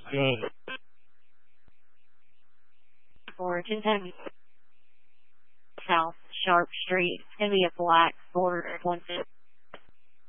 good. Origin Heavy. South Sharp Street. It's going to be a black border.